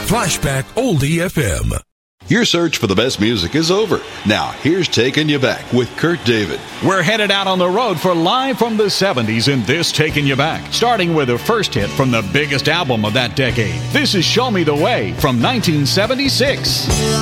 Flashback Oldie FM. Your search for the best music is over. Now, here's Taking You Back with Kurt David. We're headed out on the road for Live from the 70s in this Taking You Back, starting with the first hit from the biggest album of that decade. This is Show Me the Way from 1976.